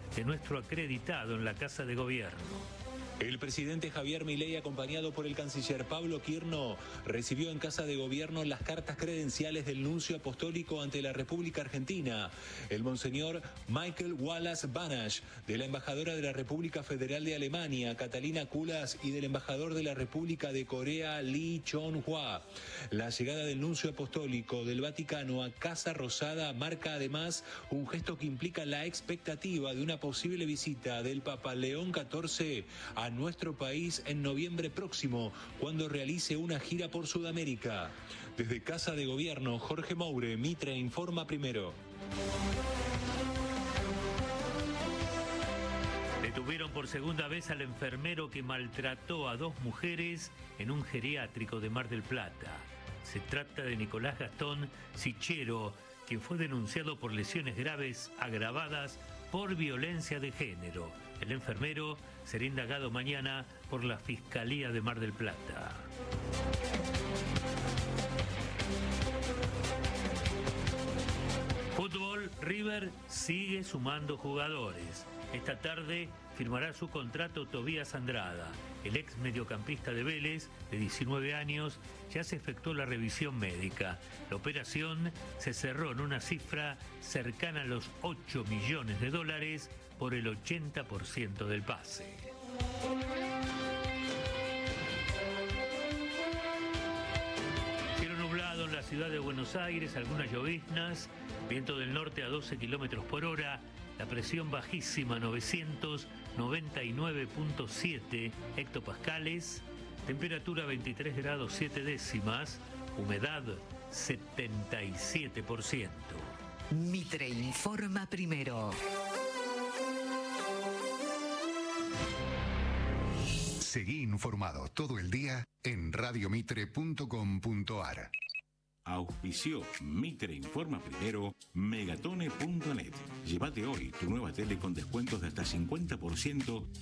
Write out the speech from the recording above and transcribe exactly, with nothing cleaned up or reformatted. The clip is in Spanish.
de nuestro acreditado en la Casa de Gobierno. El presidente Javier Milei, acompañado por el canciller Pablo Quirno, recibió en Casa de Gobierno las cartas credenciales del nuncio apostólico ante la República Argentina, el monseñor Michael Wallace Banasch, de la embajadora de la República Federal de Alemania, Catalina Kulas, y del embajador de la República de Corea, Lee Chon-hwa. La llegada del nuncio apostólico del Vaticano a Casa Rosada marca además un gesto que implica la expectativa de una posible visita del Papa León catorce a nuestro país en noviembre próximo, cuando realice una gira por Sudamérica. Desde Casa de Gobierno, Jorge Moure, Mitre Informa Primero. Detuvieron por segunda vez al enfermero que maltrató a dos mujeres en un geriátrico de Mar del Plata. Se trata de Nicolás Gastón Sichero, quien fue denunciado por lesiones graves agravadas por violencia de género. El enfermero será indagado mañana por la Fiscalía de Mar del Plata. Fútbol, River sigue sumando jugadores. Esta tarde firmará su contrato Tobías Andrada. El ex mediocampista de Vélez, de diecinueve años, ya se efectuó la revisión médica. La operación se cerró en una cifra cercana a los ocho millones de dólares por el ochenta por ciento del pase. Cielo nublado en la ciudad de Buenos Aires, algunas lloviznas, viento del norte a doce kilómetros por hora. La presión bajísima, novecientos noventa y nueve punto siete hectopascales. Temperatura veintitrés grados siete décimas. Humedad setenta y siete por ciento. Mitre Informa Primero. Seguí informado todo el día en radiomitre punto com punto ar. Auspició Mitre Informa Primero, Megatone punto net. Llévate hoy tu nueva tele con descuentos de hasta cincuenta por ciento